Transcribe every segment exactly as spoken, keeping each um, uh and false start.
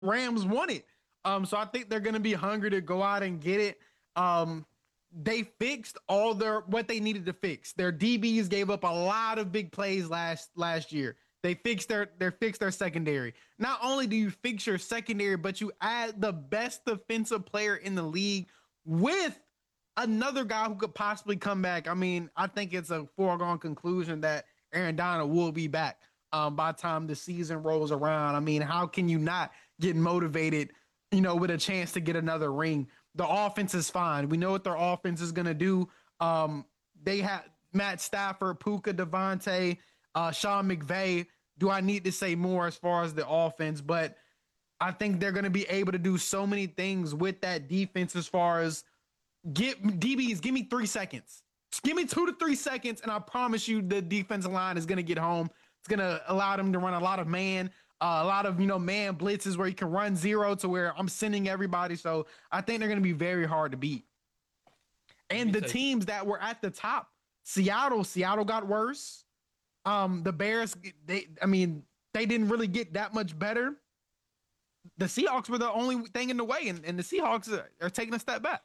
Rams want it. Um, so I think they're going to be hungry to go out and get it. Um, they fixed all their what they needed to fix. Their D Bs gave up a lot of big plays last last year. They fixed their they fixed their secondary. Not only do you fix your secondary, but you add the best defensive player in the league with another guy who could possibly come back. I mean, I think it's a foregone conclusion that Aaron Donald will be back um, by the time the season rolls around. I mean, how can you not get motivated, you know, with a chance to get another ring? The offense is fine. We know what their offense is going to do. Um, they have Matt Stafford, Puka, Devontae, uh, Sean McVay. Do I need to say more as far as the offense? But I think they're going to be able to do so many things with that defense as far as get D Bs, give me three seconds. Just give me two to three seconds, and I promise you the defensive line is going to get home. It's going to allow them to run a lot of man, uh, a lot of, you know, man blitzes where you can run zero to where I'm sending everybody. So I think they're going to be very hard to beat. And the teams that were at the top, Seattle, Seattle got worse. Um, the Bears, they, I mean, they didn't really get that much better. The Seahawks were the only thing in the way, and, and the Seahawks are, are taking a step back.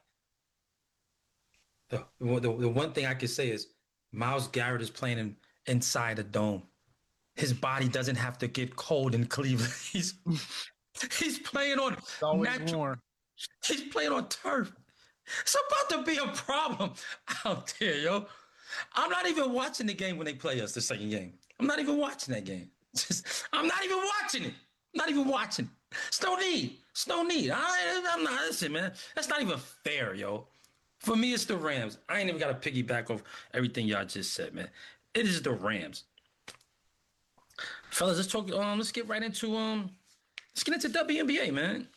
The, the, the one thing I could say is Myles Garrett is playing in, inside a dome. His body doesn't have to get cold in Cleveland. He's he's playing on natural. Warm. He's playing on turf. It's about to be a problem out there, yo. I'm not even watching the game when they play us the second game. I'm not even watching that game. Just, I'm not even watching it. I'm not even watching. It's no need. It's no need. I, I'm not. Listen, man. That's not even fair, yo. For me, it's the Rams. I ain't even got to piggyback off everything y'all just said, man. It is the Rams. Fellas, let's talk. Um, let's get right into um, let's get into W N B A, man.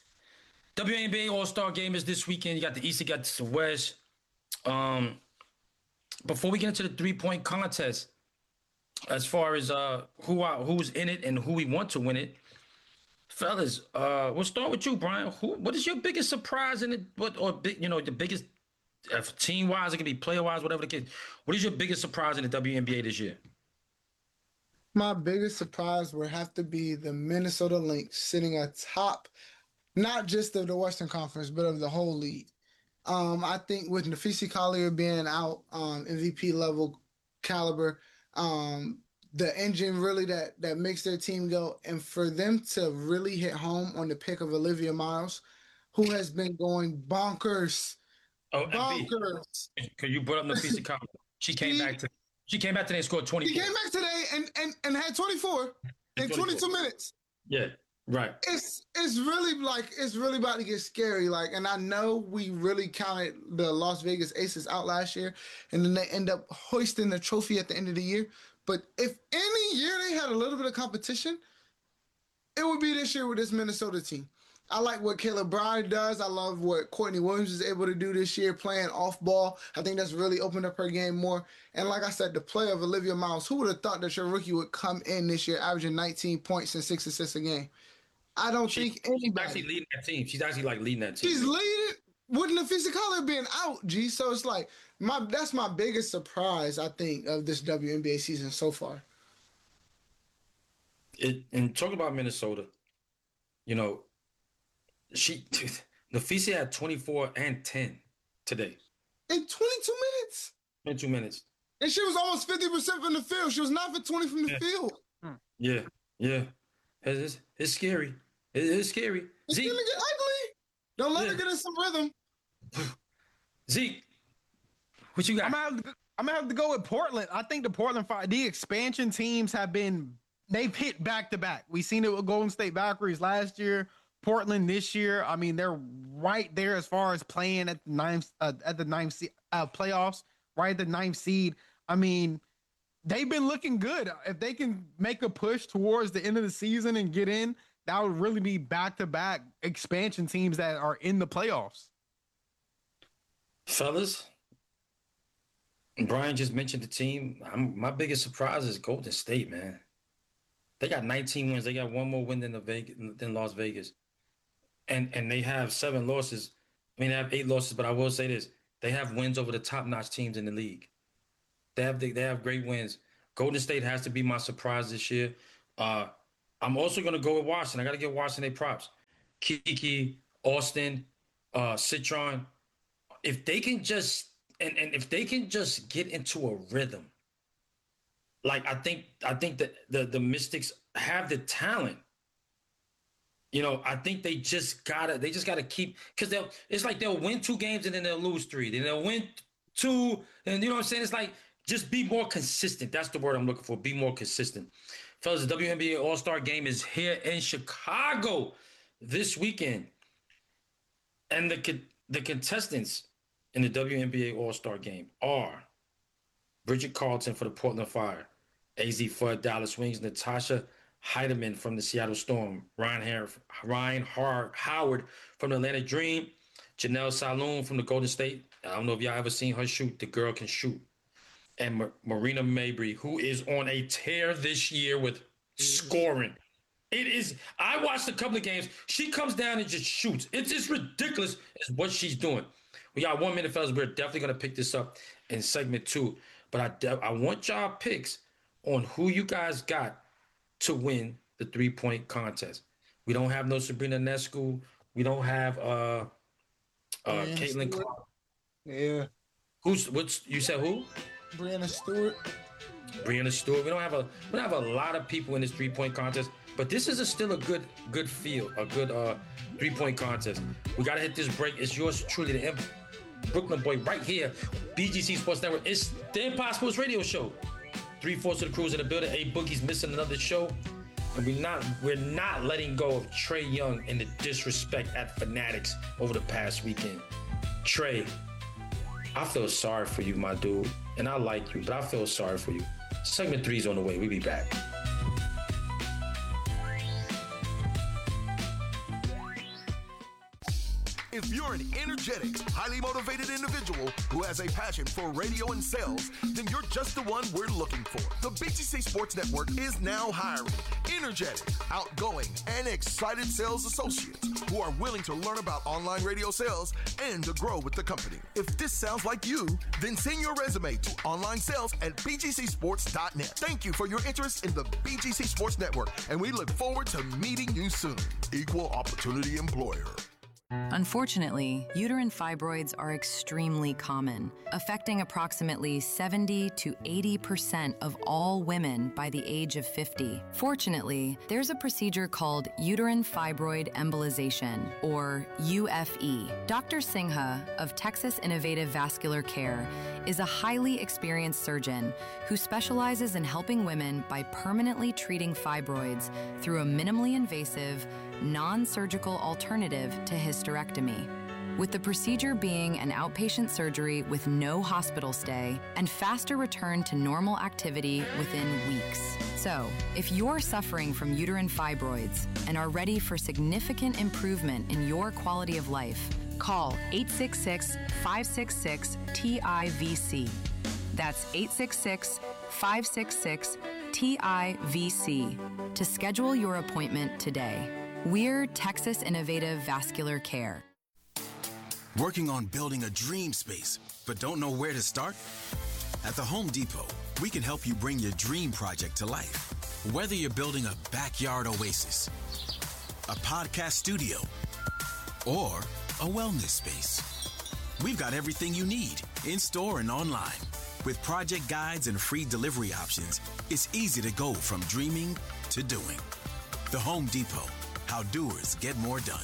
W N B A All-Star Game is this weekend. You got the East, you got the West. Um, before we get into the three-point contest, as far as uh who are, who's in it and who we want to win it, fellas, uh, we'll start with you, Brian. Who, what is your biggest surprise in it? What or big, you know, the biggest uh, team-wise, it can be player-wise, whatever the case. What is your biggest surprise in the W N B A this year? My biggest surprise would have to be the Minnesota Lynx sitting atop, not just of the Western Conference, but of the whole league. Um, I think with Nafisi Collier being out, um, M V P level caliber, um, the engine really that that makes their team go, and for them to really hit home on the pick of Olivia Miles, who has been going bonkers. Oh, bonkers. Because you brought up Nafisi Collier. She came she, back to she came back today and scored twenty-four. She came back today and and, and had twenty-four in twenty-two minutes. Yeah. Right. It's it's really like it's really about to get scary. Like, and I know we really counted the Las Vegas Aces out last year, and then they end up hoisting the trophy at the end of the year. But if any year they had a little bit of competition, it would be this year with this Minnesota team. I like what Caleb Bryan does. I love what Courtney Williams is able to do this year, playing off ball. I think that's really opened up her game more. And like I said, the play of Olivia Miles, who would have thought that your rookie would come in this year averaging nineteen points and six assists a game? I don't she, think anybody. She's actually leading that team. She's actually like leading that team. She's leading with Nafisa Collier being out, G. So it's like my that's my biggest surprise, I think, of this W N B A season so far. It, and talking about Minnesota, you know, she Nafisa had twenty-four and ten today. In twenty-two minutes. twenty-two minutes. And she was almost fifty percent from the field. She was nine for twenty from the yeah. field. Yeah, yeah. It's, it's, it's scary. It, it's scary. It's Zeke, gonna get ugly. Don't let yeah. her get in some rhythm. Zeke, what you got? I'm gonna, have to, I'm gonna have to go with Portland. I think the Portland Fire, the expansion teams have been, they've hit back to back. We seen it with Golden State Valkyries last year, Portland this year. I mean, they're right there as far as playing at the ninth uh, at the ninth uh, playoffs, right at the ninth seed. I mean, they've been looking good. If they can make a push towards the end of the season and get in, that would really be back-to-back expansion teams that are in the playoffs. Fellas, Brian just mentioned the team. I'm, my biggest surprise is Golden State, man. They got nineteen wins. They got one more win than the Vegas, than Las Vegas, and and they have seven losses. I mean, they have eight losses, but I will say this: they have wins over the top-notch teams in the league. They have they have great wins. Golden State has to be my surprise this year. Uh, I'm also going to go with Washington. I got to give Washington their props. Kiki, Austin, uh, Citron, if they can just and, and if they can just get into a rhythm, like I think I think that the the Mystics have the talent. You know, I think they just gotta they just gotta keep because they'll it's like they'll win two games and then they'll lose three. Then they'll win two, and you know what I'm saying? It's like just be more consistent. That's the word I'm looking for. Be more consistent. Fellas, the W N B A All-Star Game is here in Chicago this weekend. And the the contestants in the W N B A All-Star Game are Bridget Carlton for the Portland Fire, A Z Fudd, Dallas Wings, Natasha Heidemann from the Seattle Storm, Ryan, Har- Ryan Har- Howard from the Atlanta Dream, Janelle Saloon from the Golden State. I don't know if y'all ever seen her shoot. The girl can shoot. And Ma- Marina Mabry, who is on a tear this year with scoring. It is. I watched a couple of games. She comes down and just shoots. It's just ridiculous is what she's doing. We got one minute, fellas. We're definitely going to pick this up in segment two. But I, de- I want y'all picks on who you guys got to win the three-point contest. We don't have no Sabrina Nescu. We don't have uh, uh, Caitlin Clark. Yeah. Who's what's you said who? Brianna Stewart. Brianna Stewart. We don't have a we don't have a lot of people in this three-point contest, but this is a, still a good good field, a good uh, three-point contest. We gotta hit this break. It's yours truly, the M- Brooklyn boy, right here, B G C Sports Network. It's the Impossibles Radio Show. Three-fourths of the crew's in the building. A Boogie's missing another show, and we're not we're not letting go of Trae Young and the disrespect at Fanatics over the past weekend. Trae, I feel sorry for you, my dude, and I like you, but I feel sorry for you. Segment three's on the way. We'll be back. If you're an energetic, highly motivated individual who has a passion for radio and sales, then you're just the one we're looking for. The B G C Sports Network is now hiring energetic, outgoing, and excited sales associates who are willing to learn about online radio sales and to grow with the company. If this sounds like you, then send your resume to online sales at b g c sports dot net. Thank you for your interest in the B G C Sports Network, and we look forward to meeting you soon. Equal Opportunity Employer. Unfortunately, uterine fibroids are extremely common, affecting approximately seventy to eighty percent of all women by the age of fifty. Fortunately, there's a procedure called uterine fibroid embolization, or U F E. Doctor Singha of Texas Innovative Vascular Care is a highly experienced surgeon who specializes in helping women by permanently treating fibroids through a minimally invasive, non-surgical alternative to hysterectomy, with the procedure being an outpatient surgery with no hospital stay and faster return to normal activity within weeks. So, if you're suffering from uterine fibroids and are ready for significant improvement in your quality of life, call eight six six, five six six, T I V C. That's eight six six, five six six, T I V C to schedule your appointment today. We're Texas Innovative Vascular Care. Working on building a dream space, but don't know where to start? At the Home Depot, we can help you bring your dream project to life. Whether you're building a backyard oasis, a podcast studio, or a wellness space, we've got everything you need in store and online. With project guides and free delivery options, it's easy to go from dreaming to doing. The Home Depot. How doers get more done.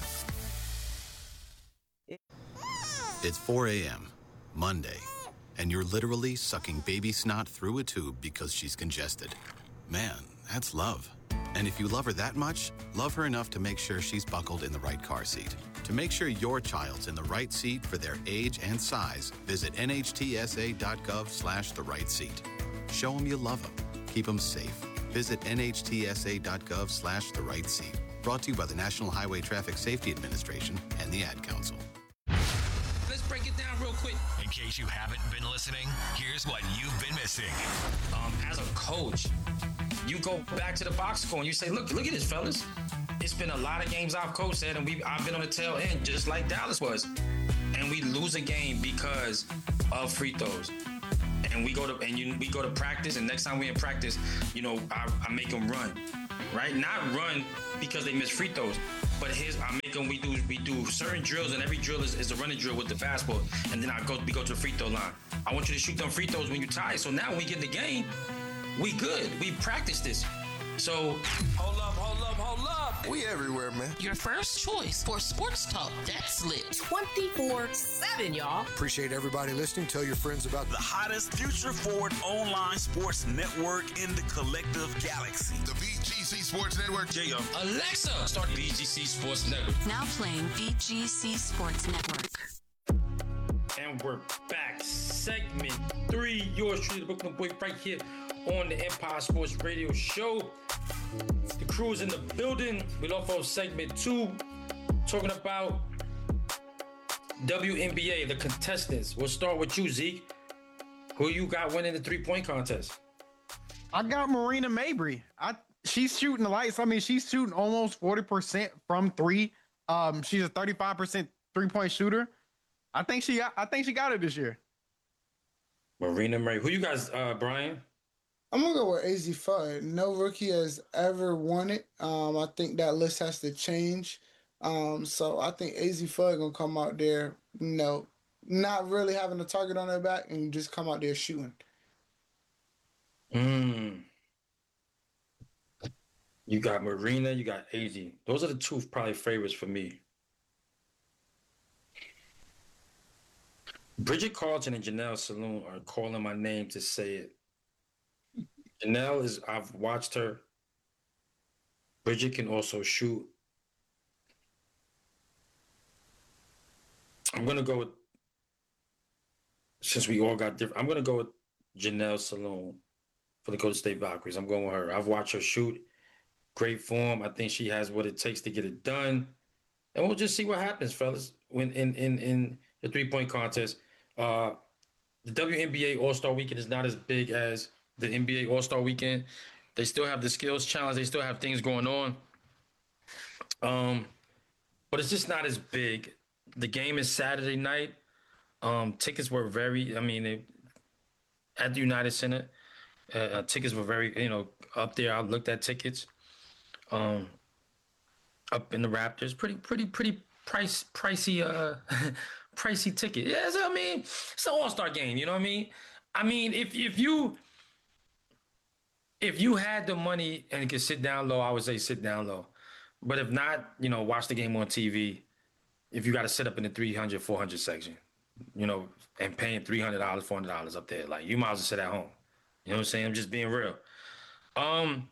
It's four a.m., Monday, and you're literally sucking baby snot through a tube because she's congested. Man, that's love. And if you love her that much, love her enough to make sure she's buckled in the right car seat. To make sure your child's in the right seat for their age and size, visit N H T S A dot gov slash the right seat. Show them you love them. Keep them safe. Visit N H T S A dot gov slash the right seat. Brought to you by the National Highway Traffic Safety Administration and the Ad Council. Let's break it down real quick. In case you haven't been listening, here's what you've been missing. Um, as a coach, you go back to the box score and you say, look, look at this, fellas. It's been a lot of games I've coached at, and we I've been on the tail end, just like Dallas was. And we lose a game because of free throws. And we go to and you, we go to practice, and next time we in practice, you know, I, I make them run. right? Not run because they miss free throws. But here's I make them. We do we do certain drills, and every drill is, is a running drill with the fastball. And then I go we go to the free throw line. I want you to shoot them free throws when you're tired. So now when we get in the game, we good. We practice this. So Hold up, hold up, hold up. We everywhere, man. Your first choice for sports talk that's lit. twenty-four seven, y'all. Appreciate everybody listening. Tell your friends about the hottest future forward online sports network in the collective galaxy. The V G C Sports Network. J O. Alexa, start V G C Sports Network. Now playing V G C Sports Network. And we're back. Segment three. Yours truly, the Brooklyn Boy, right here on the Empire Sports Radio Show. The crew is in the building. We love for segment two, talking about W N B A, the contestants. We'll start with you, Zeke. Who you got winning the three-point contest? I got Marina Mabrey. I she's shooting the lights. I mean, she's shooting almost forty percent from three. Um, she's a thirty-five percent three-point shooter. I think she got I think she got it this year. Marina Mabrey. Who you guys, uh, Brian? I'm gonna go with Azzi Fudd. No rookie has ever won it. Um, I think that list has to change. Um, so I think Azzi Fudd gonna come out there, you know, not really having a target on their back and just come out there shooting. Mm. You got Marina, you got Azzi. Those are the two probably favorites for me. Bridget Carlton and Janelle Saloon are calling my name to say it. Janelle is, I've watched her. Bridget can also shoot. I'm going to go with, since we all got different, I'm going to go with Janelle Saloon for the Golden State Valkyries. I'm going with her. I've watched her shoot. Great form. I think she has what it takes to get it done. And we'll just see what happens, fellas, when in, in, in the three-point contest. Uh, the W N B A All-Star Weekend is not as big as the N B A All-Star Weekend. They still have the skills challenge. They still have things going on. Um, but it's just not as big. The game is Saturday night. Um, tickets were very, I mean, they, at the United Center, uh, uh, tickets were very, you know, up there. I looked at tickets. Um, up in the Raptors, pretty, pretty, pretty price, pricey, uh, pricey ticket. Yeah, so, I mean, it's an All-Star game. You know what I mean? I mean, if if you if you had the money and could sit down low, I would say sit down low. But if not, you know, watch the game on T V. If you got to sit up in the three hundred, four hundred section, you know, and paying three hundred dollars, four hundred dollars up there, like, you might as well sit at home. You know what I'm saying? I'm just being real. Um,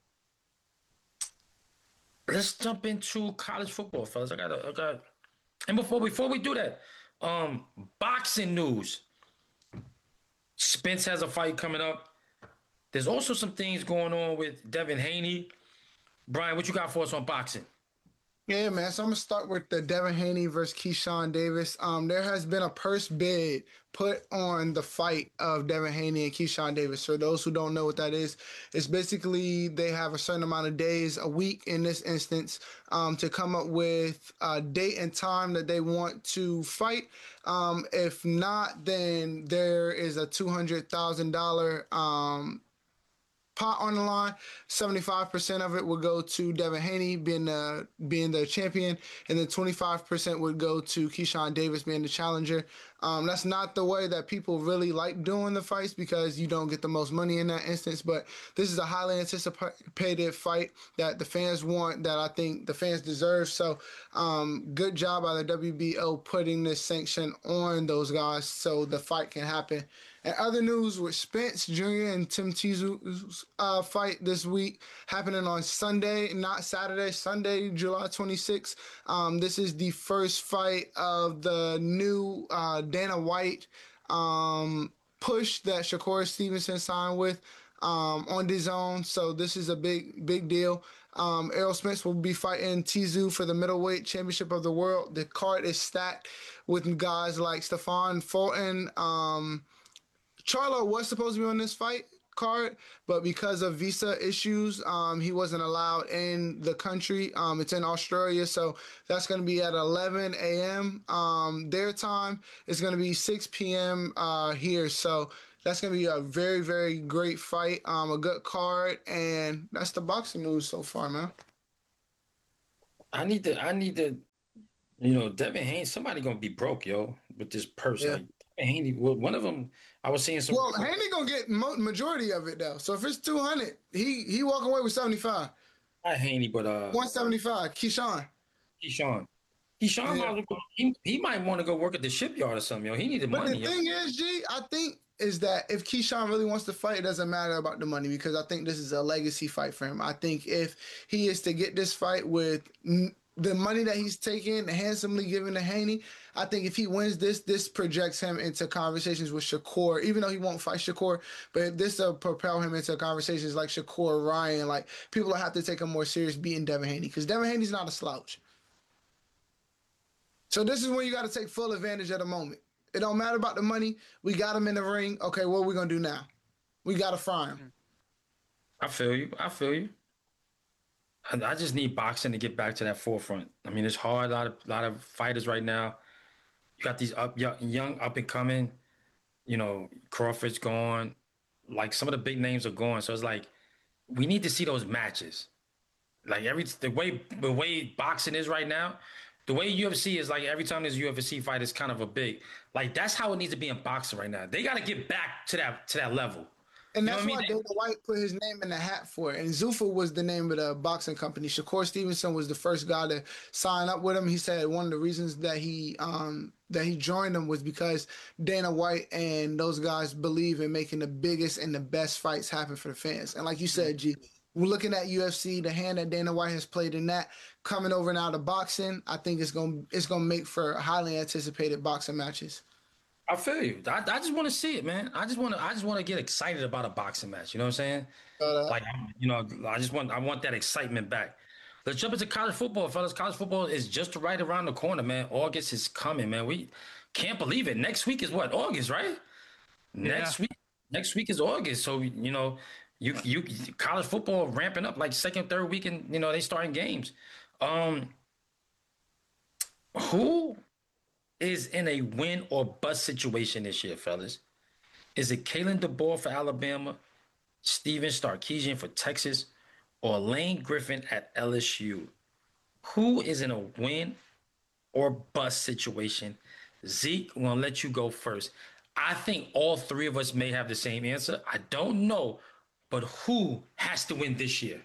let's jump into college football, fellas. I got, I got, and before before we do that, um, boxing news. Spence has a fight coming up. There's also some things going on with Devin Haney. Brian, what you got for us on boxing? Yeah, man. So I'm gonna start with the Devin Haney versus Keyshawn Davis. Um, there has been a purse bid put on the fight of Devin Haney and Keyshawn Davis. For those who don't know what that is, it's basically they have a certain amount of days, a week in this instance, um, to come up with a date and time that they want to fight. Um, if not, then there is a two hundred thousand dollars um, pot on the line. seventy-five percent of it would go to Devin Haney being the, being the champion, and then twenty-five percent would go to Keyshawn Davis being the challenger. Um, that's not the way that people really like doing the fights because you don't get the most money in that instance, but this is a highly anticipated fight that the fans want, that I think the fans deserve. So um, good job by the W B O putting this sanction on those guys so the fight can happen. And other news with Spence Junior and Tim Tszyu's uh, fight this week happening on Sunday, not Saturday, Sunday, July twenty-sixth. Um, this is the first fight of the new uh, Dana White um, push that Shakur Stevenson signed with um, on D A Z N. So this is a big, big deal. Um, Errol Spence will be fighting Tszyu for the middleweight championship of the world. The card is stacked with guys like Stephon Fulton. Um, Charlo was supposed to be on this fight card, but because of visa issues, um, he wasn't allowed in the country. Um, it's in Australia, so that's going to be at eleven a.m. Um, their time. It's going to be six p.m. Uh, here, so That's gonna be a very, very great fight. Um, a good card, and that's the boxing news so far, man. I need to. I need to. You know, Devin Haney. Somebody gonna be broke, yo, with this purse. Yeah. Like Devin Haney. Well, one of them. I was seeing some. Well, Haney gonna get mo- majority of it though. So if it's two hundred, he he walk away with seventy-five. Not Haney, but uh, one seventy-five. Keyshawn. Keyshawn. Keyshawn, Yeah. might, he, he might want to go work at the shipyard or something, yo. He needed But money. the thing is, G, I think is that if Keyshawn really wants to fight, it doesn't matter about the money because I think this is a legacy fight for him. I think if he is to get this fight with n- the money that he's taking, handsomely given to Haney, I think if he wins this, this projects him into conversations with Shakur, even though he won't fight Shakur, but this will propel him into conversations like Shakur, Ryan, like people will have to take him more serious beating Devin Haney because Devin Haney's not a slouch. So this is when you got to take full advantage of the moment. It don't matter about the money. We got him in the ring. Okay, what are we going to do now? We got to fry him. I feel you. I feel you. I, I just need boxing to get back to that forefront. I mean, it's hard. A lot of, lot of fighters right now. You got these up, young, young up and coming. You know, Crawford's gone. Like some of the big names are gone. So it's like we need to see those matches. Like every the way the way boxing is right now. The way U F C is, like, every time there's a U F C fight, it's kind of a big, like, that's how it needs to be in boxing right now. They got to get back to that to that level. And You know that's what I why mean? Dana White put his name in the hat for it. And Zuffa was the name of the boxing company. Shakur Stevenson was the first guy to sign up with him. He said one of the reasons that he um, that he joined them was because Dana White and those guys believe in making the biggest and the best fights happen for the fans. And like you said, G, we're looking at U F C, the hand that Dana White has played in that, coming over now to boxing. I think it's gonna it's gonna make for highly anticipated boxing matches. I feel you. I, I just want to see it, man. I just want to. I just want to get excited about a boxing match. You know what I'm saying? Uh, like, you know, I just want. I want that excitement back. Let's jump into college football, fellas. College football is just right around the corner, man. August is coming, man. We can't believe it. Next week is what? August, right? Next Yeah. week. Next week is August. So you know, you you college football ramping up like second, third week, and you know they starting games. Um, who is in a win or bust situation this year, fellas? Is it Kalen DeBoer for Alabama, Steven Sarkisian for Texas, or Lane Griffin at L S U? Who is in a win or bust situation? Zeke, I'm gonna let you go first. I think all three of us may have the same answer. I don't know, but who has to win this year?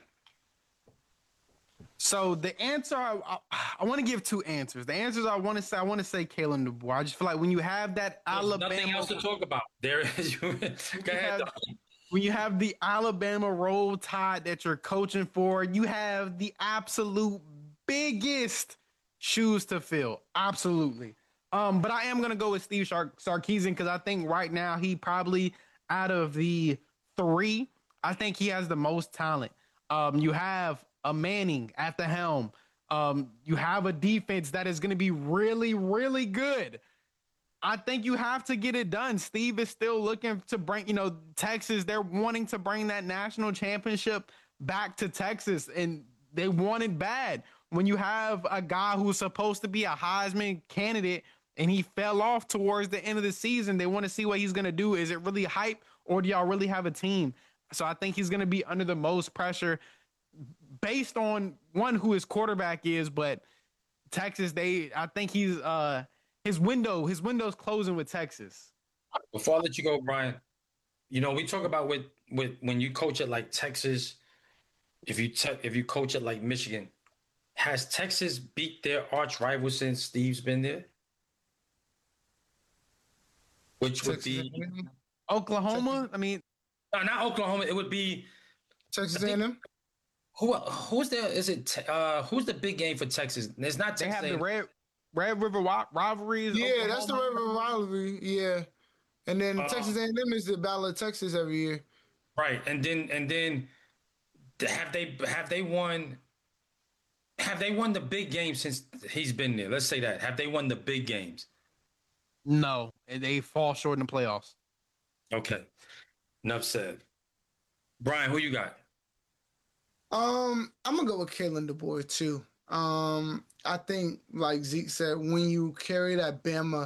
So the answer, I, I, I want to give two answers. The answers I want to say, I want to say Kalen DeBoer. I just feel like when you have that There's Alabama, nothing else to talk about. There is. Go ahead. have- when you have the Alabama Roll Tide that you're coaching for, you have the absolute biggest shoes to fill. Absolutely. Um, but I am gonna go with Steve Shark- Sarkisian because I think right now he probably out of the three, I think he has the most talent. Um, you have a Manning at the helm. Um, you have a defense that is going to be really, really good. I think you have to get it done. Steve is still looking to bring, you know, Texas. They're wanting to bring that national championship back to Texas, and they want it bad. When you have a guy who's supposed to be a Heisman candidate and he fell off towards the end of the season, they want to see what he's going to do. Is it really hype, or do y'all really have a team? So I think he's going to be under the most pressure based on one, who his quarterback is, but Texas, they, I think he's, uh, his window, his window's closing with Texas. Before I let you go, Brian, you know, we talk about with, with when you coach at like Texas, if you te- if you coach at like Michigan, has Texas beat their arch rival since Steve's been there? Which would be Oklahoma. I mean, no, not Oklahoma. It would be Texas A and M. Who who's there? Is it te- uh who's the big game for Texas? It's not they Texas. have the Red Red River wi- rivalries. Yeah, Oklahoma. that's the river rivalry. Yeah, and then Uh, Texas A and M is the Battle of Texas every year. Right, and then and then have they have they won? Have they won the big game since he's been there? Let's say that. Have they won the big games? No, and they fall short in the playoffs. Okay, enough said. Brian, who you got? Um, I'm gonna go with Kalen DeBoer too. Um, I think, like Zeke said, when you carry that Bama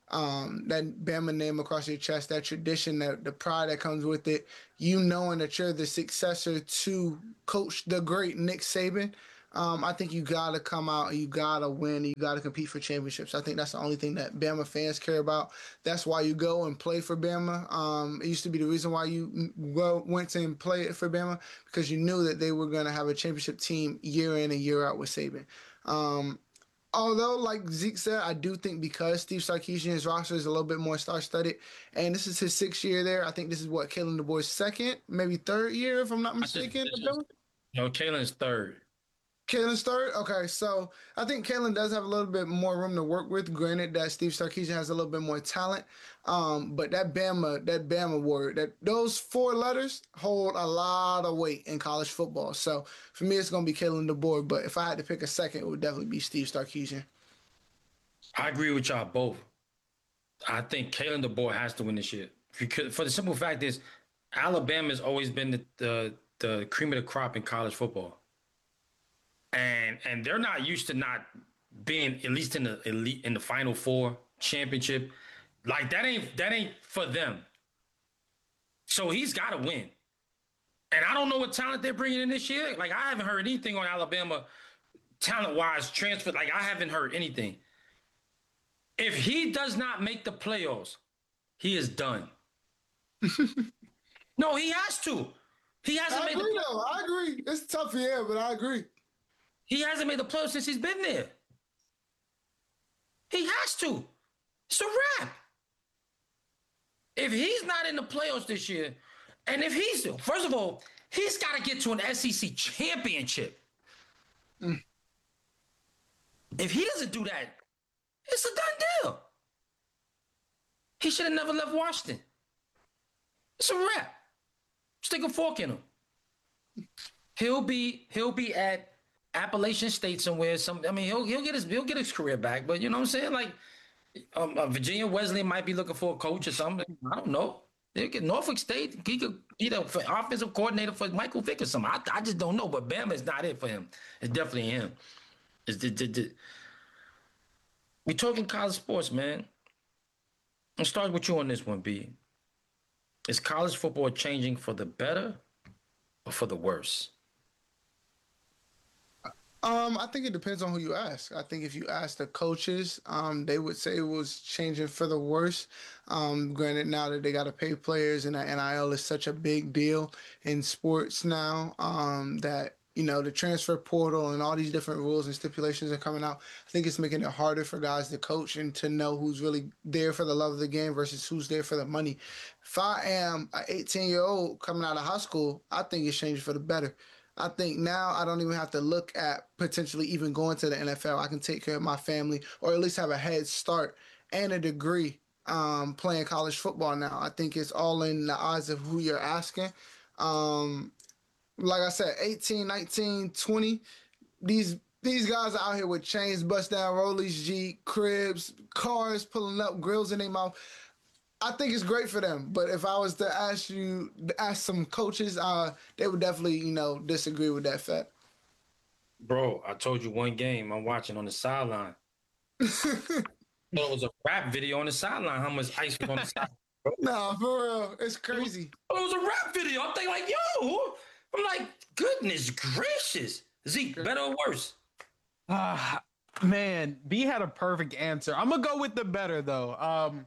um, that Bama name across your chest, that tradition, that the pride that comes with it, you knowing that you're the successor to Coach the great Nick Saban. Um, I think you gotta come out and you gotta win. You gotta compete for championships. I think that's the only thing that Bama fans care about. That's why you go and play for Bama. Um, it used to be the reason why you go, went to and played for Bama, because you knew that they were gonna have a championship team year in and year out with Saban. Um, although, like Zeke said, I do think because Steve Sarkisian's roster is a little bit more star-studded, and this is his sixth year there. I think this is what Kalen DeBoer's second, maybe third year, if I'm not mistaken. No, Kalen's third. Kalen's third? Okay, so I think Kalen does have a little bit more room to work with. Granted that Steve Sarkisian has a little bit more talent, um, but that Bama, that Bama word, that those four letters hold a lot of weight in college football. So for me, it's going to be Kalen DeBoer, but if I had to pick a second, it would definitely be Steve Sarkisian. I agree with y'all both. I think Kalen DeBoer has to win this year. Because, for the simple fact is, Alabama's always been the, the, the cream of the crop in college football. And and they're not used to not being at least in the elite in the Final Four championship. Like that ain't that ain't for them. So he's got to win. And I don't know what talent they're bringing in this year. Like I haven't heard anything on Alabama talent-wise transfer. Like I haven't heard anything. If he does not make the playoffs, he is done. No, he has to. He hasn't I made agree, the though. I agree. It's tough for him, but I agree. He hasn't made the playoffs since he's been there. He has to. It's a wrap. If he's not in the playoffs this year, and if he's, first of all, he's got to get to an S E C championship. Mm. If he doesn't do that, it's a done deal. He should have never left Washington. It's a wrap. Stick a fork in him. He'll be, he'll be at Appalachian State somewhere. Some, I mean, he'll he'll get his he'll get his career back. But you know what I'm saying? Like, um, uh, Virginia Wesleyan might be looking for a coach or something. I don't know. They get Norfolk State. He could be the offensive coordinator for Michael Vick or something. I, I just don't know. But Bama is not it for him. It's definitely him. It's the, the, the. We talking college sports, man. I'll start with you on this one, B. Is college football changing for the better or for the worse? Um, I think it depends on who you ask. I think if you ask the coaches, um, they would say it was changing for the worse. Um, granted, now that they got to pay players and N I L is such a big deal in sports now, um, that, you know, the transfer portal and all these different rules and stipulations are coming out. I think it's making it harder for guys to coach and to know who's really there for the love of the game versus who's there for the money. If I am an eighteen-year-old coming out of high school, I think it's changing for the better. I think now I don't even have to look at potentially even going to the N F L. I can take care of my family or at least have a head start and a degree um, playing college football now. I think it's all in the eyes of who you're asking. Um, like I said, eighteen, nineteen, twenty, these these guys are out here with chains, bust down rollies, G, cribs, cars pulling up, grills in their mouth. I think it's great for them, but if I was to ask you, ask some coaches, uh, they would definitely, you know, disagree with that fact. Bro, I told you one game I'm watching on the sideline. It was a rap video on the sideline. How much ice was on the sideline? Nah, for real, it's crazy. It was, it was a rap video. I'm thinking like, yo, I'm like, goodness gracious, Zeke, better or worse? Ah, uh, man, B had a perfect answer. I'm gonna go with the better though. Um.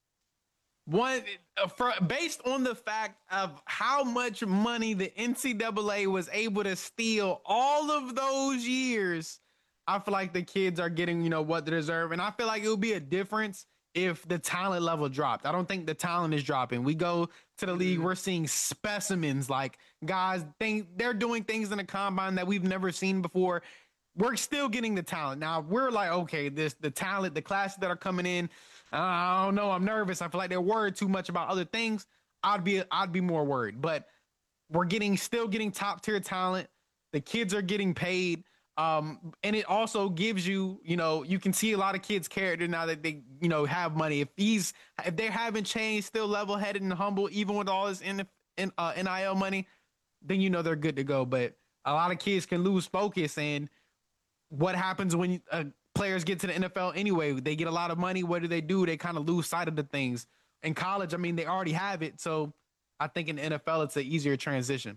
One, uh, for, based on the fact of how much money the N C double A was able to steal all of those years, I feel like the kids are getting, you know, what they deserve. And I feel like it would be a difference if the talent level dropped. I don't think the talent is dropping. We go to the league, we're seeing specimens, like guys, think they're doing things in the combine that we've never seen before. We're still getting the talent. Now we're like, okay, this, the talent, the classes that are coming in, I don't know. I'm nervous. I feel like they're worried too much about other things. I'd be, I'd be more worried. But we're getting, still getting top tier talent. The kids are getting paid, um, and it also gives you, you know, you can see a lot of kids' character now that they, you know, have money. If these, if they haven't changed, still level headed and humble, even with all this in, in uh, N I L money, then you know they're good to go. But a lot of kids can lose focus, and what happens when a players get to the N F L anyway. They get a lot of money. What do they do? They kind of lose sight of the things. In college, I mean, they already have it. So I think in the N F L, it's an easier transition.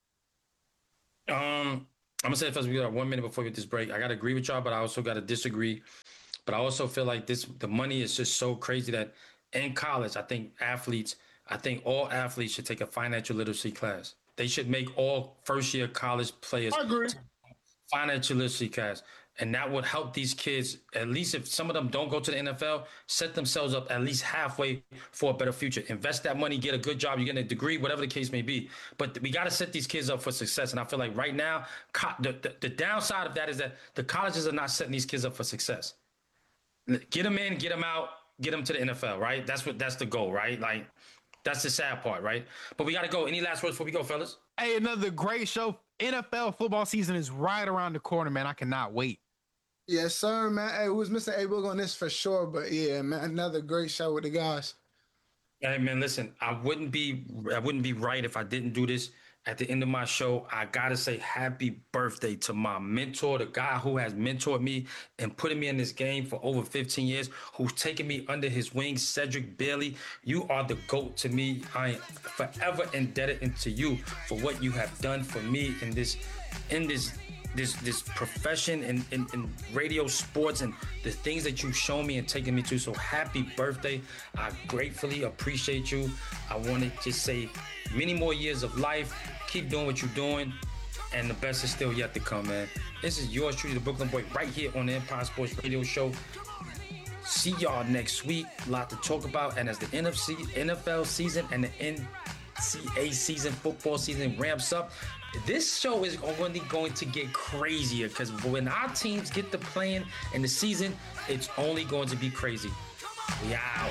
Um, I'm gonna say first, we got one minute before we get this break. I gotta agree with y'all, but I also gotta disagree. But I also feel like this, the money is just so crazy that in college, I think athletes, I think all athletes should take a financial literacy class. They should make all first year college players I agree. financial literacy class. And that would help these kids, at least if some of them don't go to the N F L, set themselves up at least halfway for a better future. Invest that money, get a good job, you get a degree, whatever the case may be. But we got to set these kids up for success. And I feel like right now, co- the, the, the downside of that is that the colleges are not setting these kids up for success. Get them in, get them out, get them to the N F L, right? That's what that's the goal, right? Like, that's the sad part, right? But we got to go. Any last words before we go, fellas? Hey, another great show. N F L football season is right around the corner, man. I cannot wait. Yes, sir, man. Hey, we was missing A-Boog on this for sure, but yeah, man, another great show with the guys. Hey, man, listen, I wouldn't be I wouldn't be right if I didn't do this. At the end of my show, I got to say happy birthday to my mentor, the guy who has mentored me and putting me in this game for over fifteen years, who's taken me under his wing, Cedric Bailey. You are the GOAT to me. I am forever indebted to you for what you have done for me in this in this this this profession in, in, in radio sports and the things that you've shown me and taken me to. So happy birthday. I gratefully appreciate you. I want to just say many more years of life. Keep doing what you're doing. And the best is still yet to come, man. This is yours truly, the Brooklyn Boy, right here on the Empire Sports Radio Show. See y'all next week. A lot to talk about. And as the N F C, N F L season and the N C A A season, football season ramps up, this show is only going to get crazier because when our teams get to playing in the season, it's only going to be crazy. We out.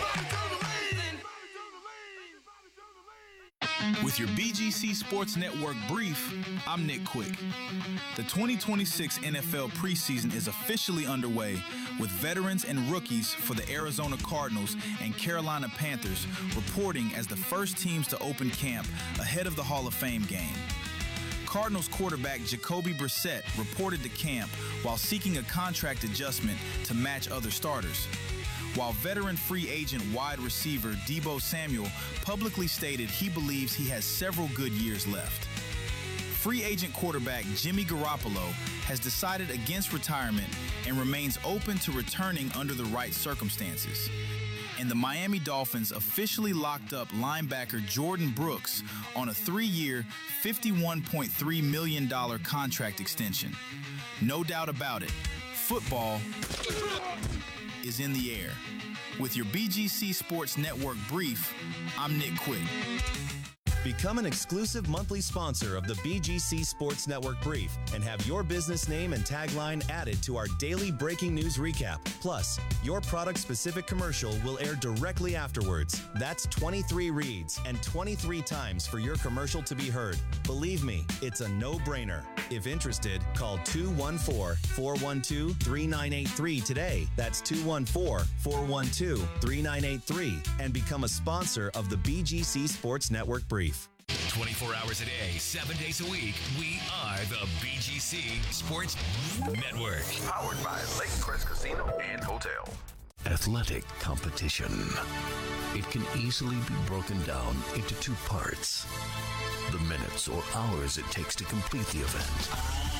With your B G C Sports Network brief, I'm Nick Quick. The twenty twenty-six N F L preseason is officially underway with veterans and rookies for the Arizona Cardinals and Carolina Panthers reporting as the first teams to open camp ahead of the Hall of Fame game. Cardinals quarterback Jacoby Brissett reported to camp while seeking a contract adjustment to match other starters, while veteran free agent wide receiver Deebo Samuel publicly stated he believes he has several good years left. Free agent quarterback Jimmy Garoppolo has decided against retirement and remains open to returning under the right circumstances. And the Miami Dolphins officially locked up linebacker Jordan Brooks on a three-year, fifty-one point three million dollars contract extension. No doubt about it, football is in the air. With your B G C Sports Network brief, I'm Nick Quick. Become an exclusive monthly sponsor of the B G C Sports Network Brief and have your business name and tagline added to our daily breaking news recap. Plus, your product-specific commercial will air directly afterwards. That's twenty-three reads and twenty-three times for your commercial to be heard. Believe me, it's a no-brainer. If interested, call two one four, four one two, three nine eight three today. That's two one four, four one two, three nine eight three and become a sponsor of the B G C Sports Network Brief. twenty-four hours a day, seven days a week, we are the B G C Sports Network. Powered by Lake Crest Casino and Hotel. Athletic competition. It can easily be broken down into two parts. The minutes or hours it takes to complete the event.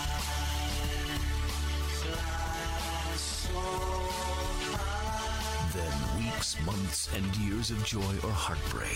Then weeks, months, and years of joy or heartbreak.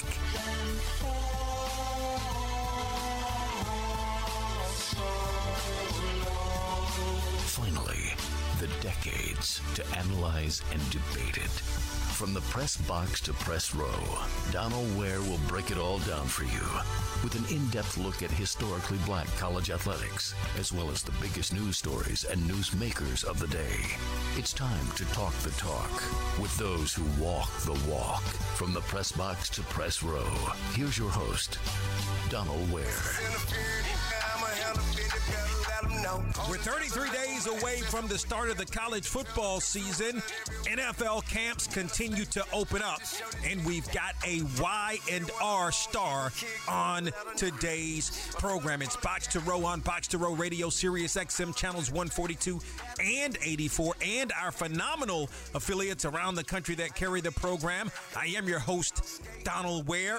Finally, the decades to analyze and debate it. From the press box to press row, Donald Ware will break it all down for you with an in-depth look at historically black college athletics, as well as the biggest news stories and newsmakers of the day. It's time to talk the talk with those who walk the walk. From the press box to press row, here's your host, Donald Ware. We're thirty-three days away from the start of the college football season. N F L camps continue to open up, and we've got a Y and R star on today's program. It's Box to Row on Box to Row Radio, Sirius X M channels one forty-two and eighty-four, and our phenomenal affiliates around the country that carry the program. I am your host, Donald Ware.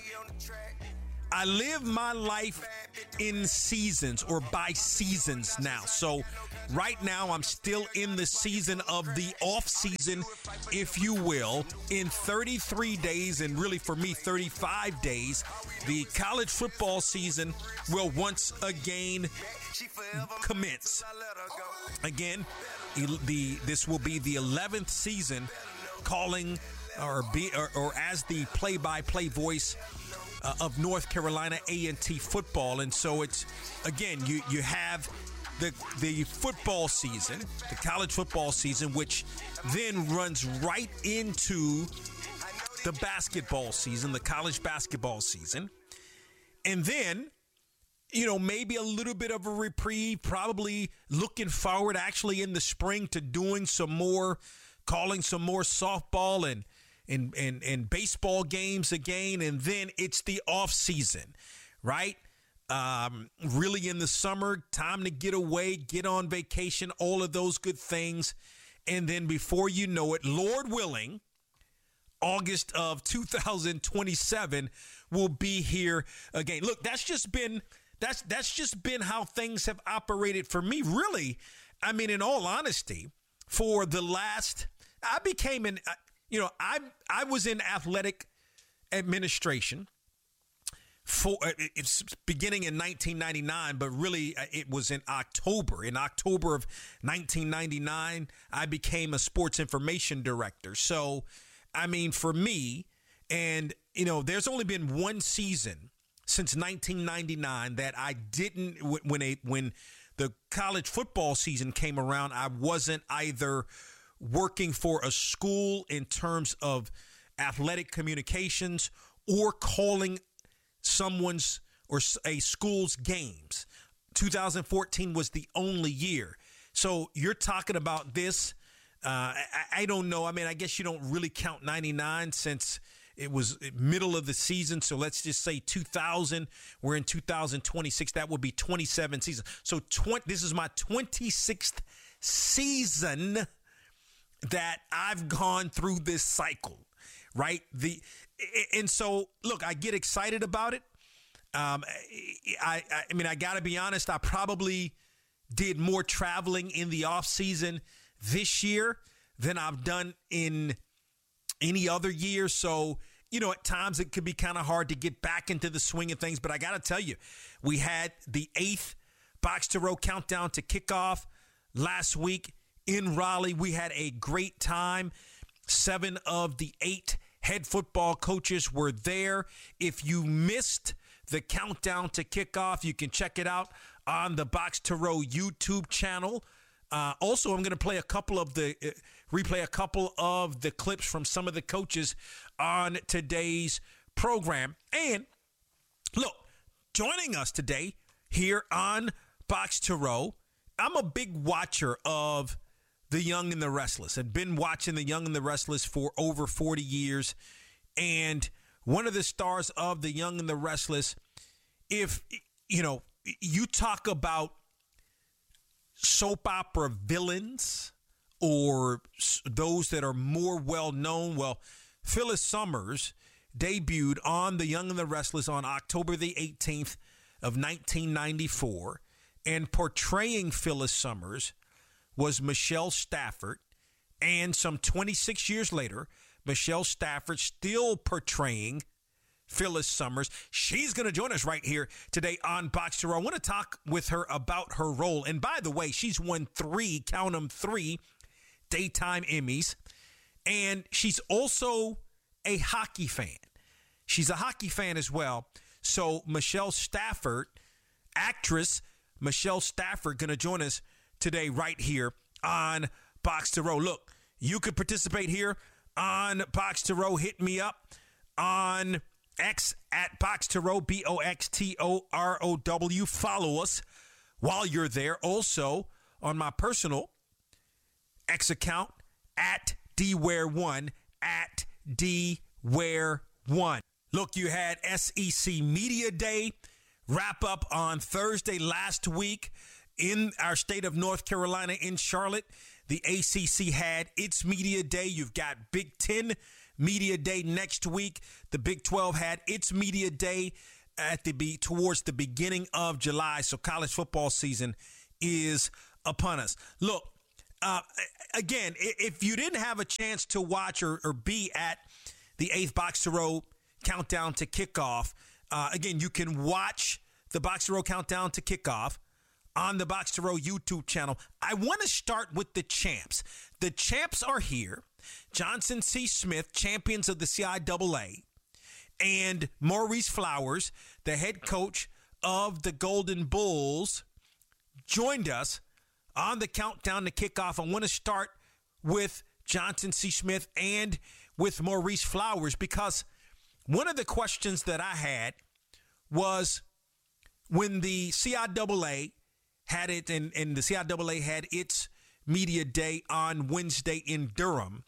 I live my life in seasons or by seasons now. So right now I'm still in the season of the off season, if you will. In thirty-three days, and really for me thirty-five days, the college football season will once again commence. Again, the this will be the eleventh season calling or be or, or as the play-by-play voice Uh, of North Carolina A and T football. And so it's, again, you, you have the the football season, the college football season, which then runs right into the basketball season, the college basketball season. And then, you know, maybe a little bit of a reprieve, probably looking forward actually in the spring to doing some more, calling some more softball and And, and, and baseball games again, and then it's the off season, right? Um, really in the summer, time to get away, get on vacation, all of those good things. And then before you know it, Lord willing, August of two thousand twenty-seven will be here again. Look, that's just been that's that's just been how things have operated for me. Really, I mean, in all honesty, for the last, I became an. You know, I I was in athletic administration for it's beginning in nineteen ninety-nine, but really it was in October. In October of nineteen ninety-nine, I became a sports information director. So, I mean, for me, and you know, there's only been one season since nineteen ninety-nine that I didn't when a when the college football season came around, I wasn't either working for a school in terms of athletic communications or calling someone's or a school's games. two thousand fourteen was the only year. So you're talking about this. Uh, I, I don't know. I mean, I guess you don't really count ninety-nine since it was middle of the season. So let's just say two thousand. We're in two thousand twenty-six. That would be twenty-seven seasons. So twenty, this is my twenty-sixth season that I've gone through this cycle, right? The and so look, I get excited about it. Um, I, I, I mean, I got to be honest. I probably did more traveling in the off season this year than I've done in any other year. So, you know, at times it could be kind of hard to get back into the swing of things. But I got to tell you, we had the eighth Box to Row countdown to kickoff last week in Raleigh. We had a great time. Seven of the eight head football coaches were there. If you missed the countdown to kickoff, you can check it out on the Box to Row YouTube channel. Uh, also, I'm going to play a couple of the uh, replay a couple of the clips from some of the coaches on today's program. And look, joining us today here on Box to Row, I'm a big watcher of The Young and the Restless. I've been watching The Young and the Restless for over forty years. And one of the stars of The Young and the Restless, if, you know, you talk about soap opera villains or those that are more well-known, well, Phyllis Summers debuted on The Young and the Restless on October the eighteenth of nineteen ninety-four. And portraying Phyllis Summers was Michelle Stafford. And some twenty-six years later, Michelle Stafford still portraying Phyllis Summers. She's going to join us right here today on Box to Row. I want to talk with her about her role. And by the way, she's won three, count them, three daytime Emmys. And she's also a hockey fan. She's a hockey fan as well. So Michelle Stafford, actress Michelle Stafford, going to join us today right here on Box to Row. Look, you could participate here on Box to Row. Hit me up on X at Box to Row, B O X T O R O W. Follow us. while you're there. Also, on my personal X account, at dware one, at dware one. Look, you had S E C Media Day wrap up on Thursday last week in our state of North Carolina in Charlotte. The A C C had its Media Day. You've got Big Ten Media Day next week. The Big twelve had its Media Day at the be towards the beginning of July. So college football season is upon us. Look, uh, again, if you didn't have a chance to watch or, or be at the eighth Box to Row Countdown to Kickoff, uh, again, you can watch the Box to Row Countdown to Kickoff on the Box to Row YouTube channel. I want to start with the champs. The champs are here. Johnson C. Smith, champions of the C I A A, and Maurice Flowers, the head coach of the Golden Bulls, joined us on the Countdown to Kickoff. I want to start with Johnson C. Smith and with Maurice Flowers, because one of the questions that I had was when the C I A A had it, and, and the C I A A had its media day on Wednesday in Durham,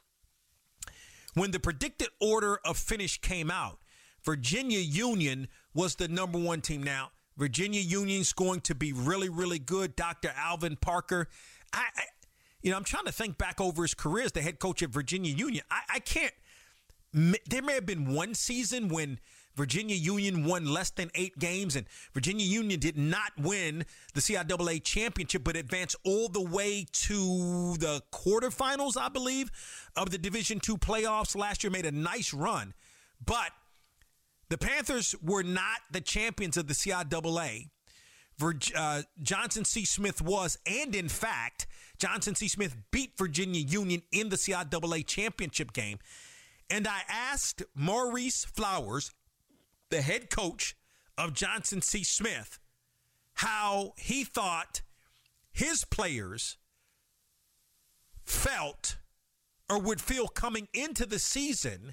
when the predicted order of finish came out, Virginia Union was the number one team. Now, Virginia Union's going to be really, really good. Doctor Alvin Parker, I, I you know, I'm trying to think back over his career as the head coach at Virginia Union. I, I can't, there may have been one season when Virginia Union won less than eight games, and Virginia Union did not win the C I A A championship, but advanced all the way to the quarterfinals, I believe, of the Division two playoffs last year. Made a nice run. But the Panthers were not the champions of the C I A A. Virg- uh, Johnson C. Smith was, and in fact, Johnson C. Smith beat Virginia Union in the C I A A championship game. And I asked Maurice Flowers, the head coach of Johnson C. Smith, how he thought his players felt or would feel coming into the season,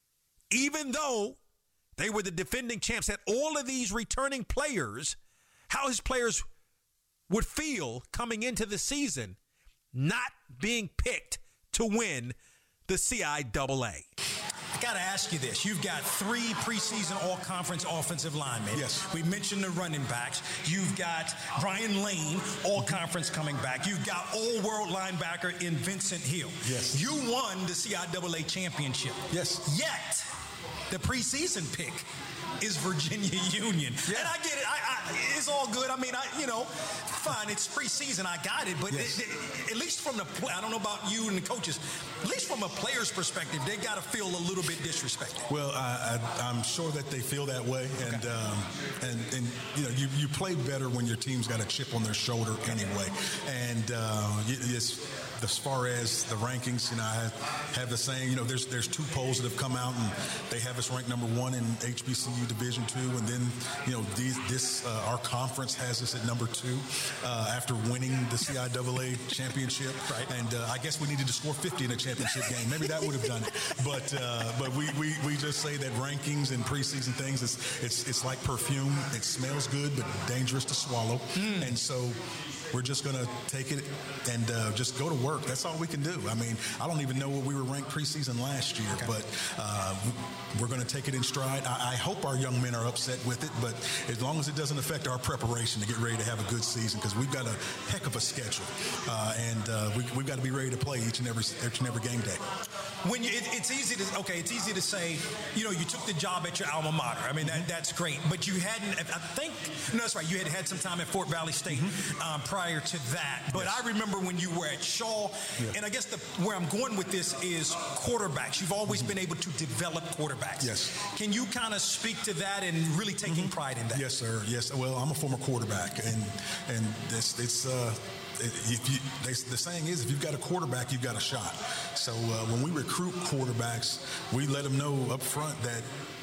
even though they were the defending champs, had all of these returning players, how his players would feel coming into the season not being picked to win the C I A A. I got to ask you this. You've got three preseason all-conference offensive linemen. Yes. We mentioned the running backs. You've got Brian Lane, all-conference coming back. You've got all-world linebacker in Vincent Hill. Yes. You won the C I A A championship. Yes. Yet, the preseason pick is Virginia Union. Yeah. And I get it. I, I, it's all good. I mean, I, you know, fine. It's preseason. I got it. But yes. it, it, at least from the, I don't know about you and the coaches, at least from a player's perspective, they got to feel a little bit disrespected. Well, I, I, I'm sure that they feel that way. Okay. And, um, and, and, you know, you, you play better when your team's got a chip on their shoulder anyway. And uh, it's, as far as the rankings, you know, I have the saying, you know, there's there's two polls that have come out, and they have us ranked number one in H B C U Division two, and then, you know, these, this uh, our conference has us at number two uh, after winning the C I A A championship. Right. And uh, I guess we needed to score fifty in a championship game. Maybe that would have done it. But uh, but we, we we just say that rankings and preseason things, it's it's it's like perfume. It smells good, but dangerous to swallow. Mm. And so we're just going to take it and uh, just go to work. That's all we can do. I mean, I don't even know where we were ranked preseason last year, okay. but uh, we're going to take it in stride. I, I hope our young men are upset with it, but as long as it doesn't affect our preparation to get ready to have a good season, because we've got a heck of a schedule, uh, and uh, we, we've got to be ready to play each and every each and every game day. When you, it, it's easy to okay, it's easy to say, you know, you took the job at your alma mater. I mean, that, that's great, but you hadn't. I think no, that's right. You had had some time at Fort Valley State mm-hmm. um, prior to that. But yes. I remember when you were at Shaw, yeah. and I guess the where I'm going with this is quarterbacks. You've always mm-hmm. been able to develop quarterbacks. Yes. Can you kind of speak to that and really taking mm-hmm. pride in that? Yes, sir. Yes. Well, I'm a former quarterback, and and it's it's. Uh, If you, they, the saying is, if you've got a quarterback, you've got a shot. So uh, when we recruit quarterbacks, we let them know up front that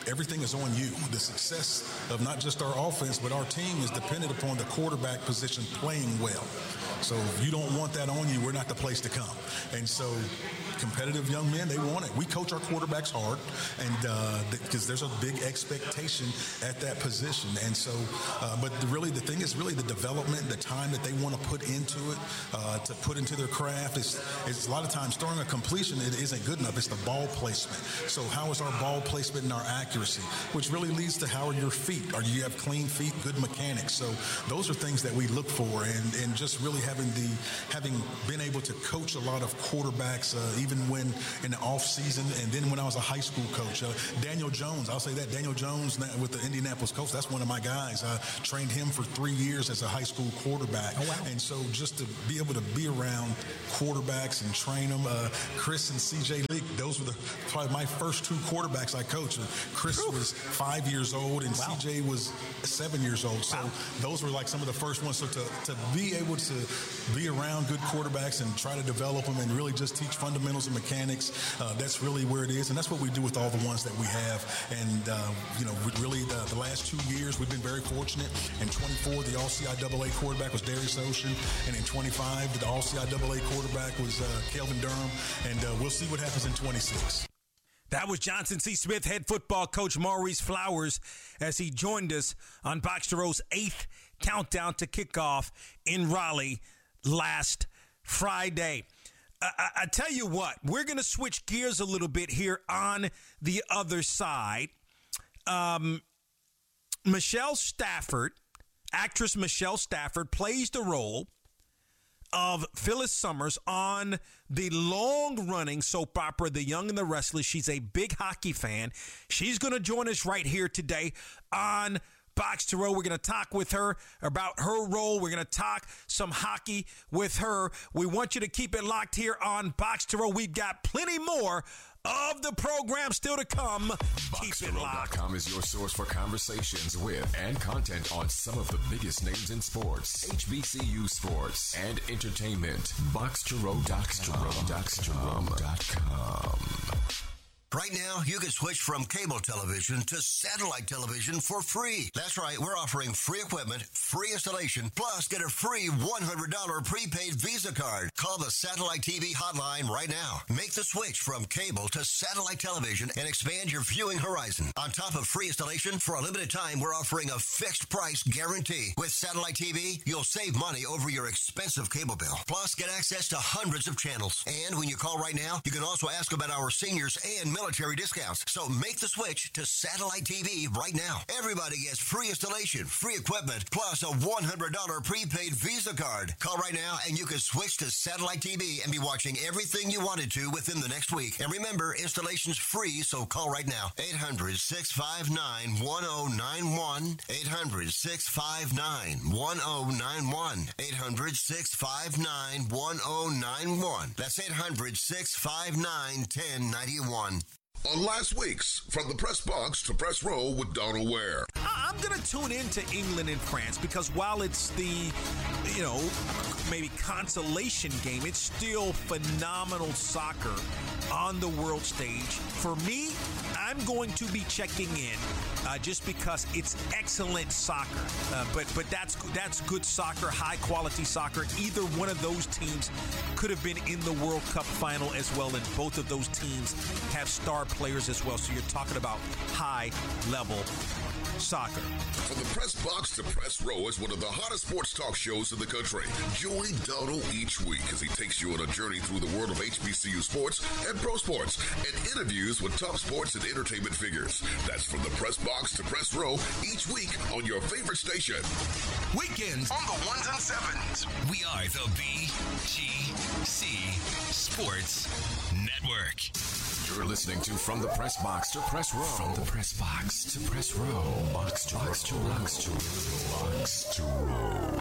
everything is on you. The success of not just our offense, but our team is dependent upon the quarterback position playing well. So if you don't want that on you, we're not the place to come. And so competitive young men, they want it. We coach our quarterbacks hard, and because uh, there's a big expectation at that position. And so, uh, but the, really the thing is really the development, the time that they want to put into it, uh, to put into their craft. It's, it's a lot of times throwing a completion, it isn't good enough. It's the ball placement. So how is our ball placement and our accuracy, which really leads to how are your feet? Are you have clean feet, good mechanics? So those are things that we look for, and, and just really having the having been able to coach a lot of quarterbacks, uh, even when in the off season, and then when I was a high school coach. Uh, Daniel Jones, I'll say that Daniel Jones with the Indianapolis Colts, that's one of my guys. I trained him for three years as a high school quarterback. Oh, wow. And so just to be able to be around quarterbacks and train them, uh, Chris and C J Leak, those were the probably my first two quarterbacks I coached. Chris Ooh. was five years old, and wow. C J was seven years old. So wow. those were like some of the first ones. So to, to be able to be around good quarterbacks and try to develop them and really just teach fundamentals and mechanics, uh, that's really where it is. And that's what we do with all the ones that we have. And, uh, you know, really the, the last two years, we've been very fortunate. In twenty-four, the All C I A A quarterback was Darius Ocean. And in twenty-five, the All C I A A quarterback was uh, Kelvin Durham. And uh, we'll see what happens in twenty-six. That was Johnson C. Smith head football coach Maurice Flowers as he joined us on Box to Row's eighth countdown to kickoff in Raleigh last Friday. I, I, I tell you what, we're going to switch gears a little bit here on the other side. Um, Michelle Stafford, actress Michelle Stafford, plays the role of Phyllis Summers on the long-running soap opera The Young and the Restless. She's a big hockey fan. She's going to join us right here today on Box to Row. We're going to talk with her about her role. We're going to talk some hockey with her. We want you to keep it locked here on Box to Row. We've got plenty more of the program still to come. Box to Row dot com is your source for conversations with and content on some of the biggest names in sports, H B C U sports, and entertainment. Box to Row dot com. Right now, you can switch from cable television to satellite television for free. That's right, we're offering free equipment, free installation, plus get a free one hundred dollars prepaid Visa card. Call the Satellite T V hotline right now. Make the switch from cable to satellite television and expand your viewing horizon. On top of free installation, for a limited time, we're offering a fixed price guarantee. With Satellite T V, you'll save money over your expensive cable bill. Plus, get access to hundreds of channels. And when you call right now, you can also ask about our seniors and military discounts. So make the switch to Satellite T V right now. Everybody gets free installation, free equipment, plus a one hundred dollars prepaid Visa card. Call right now and you can switch to Satellite T V and be watching everything you wanted to within the next week. And remember, installation's free, so call right now. eight hundred, six five nine, one oh nine one. eight hundred, six five nine, one oh nine one. eight hundred, six five nine, one oh nine one. That's eight hundred, six five nine, one oh nine one. On last week's From the Press Box to Press Row with Donald Ware. I'm going to tune into England and France because while it's the, you know, maybe consolation game, it's still phenomenal soccer on the world stage. For me, I'm going to be checking in uh, just because it's excellent soccer. Uh, but but that's that's good soccer, high quality soccer. Either one of those teams could have been in the World Cup final as well, and both of those teams have star players as well. So you're talking about high level soccer. From the Press Box to Press Row is one of the hottest sports talk shows in the country. Join Donald each week as he takes you on a journey through the world of H B C U sports and pro sports and interviews with top sports and entertainment figures. That's From the Press Box to Press Row each week on your favorite station. Weekends on the ones and sevens. We are the B G C Sports Network. You're listening to From the Press Box to Press Row. From the Press Box to Press Row. Box to Box to Box to Box to Row.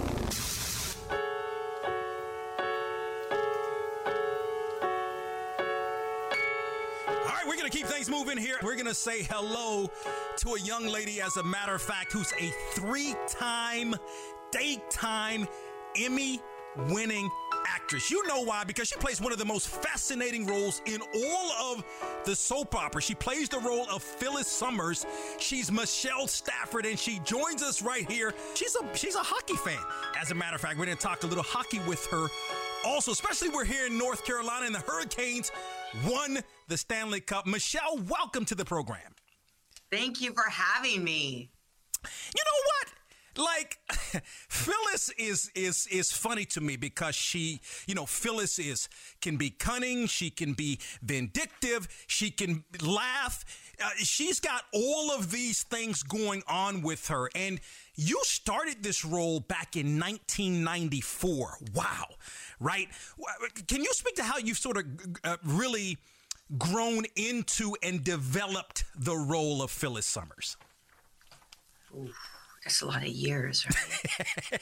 All right, we're going to keep things moving here. We're going to say hello to a young lady, as a matter of fact, who's a three-time, daytime Emmy-winning actress. You know why? Because she plays one of the most fascinating roles in all of the soap opera. She plays the role of Phyllis Summers. She's Michelle Stafford, and she joins us right here. She's a she's a hockey fan. As a matter of fact, we're going to talk a little hockey with her. Also, especially we're here in North Carolina, and the Hurricanes won the Stanley Cup. Michelle, welcome to the program. Thank you for having me. You know what? Like, Phyllis is is is funny to me because she, you know, Phyllis is can be cunning, she can be vindictive, she can laugh. Uh, she's got all of these things going on with her. And you started this role back in nineteen ninety-four. Wow. Right? Can you speak to how you've sort of uh, really grown into and developed the role of Phyllis Summers? Ooh. That's a lot of years, right?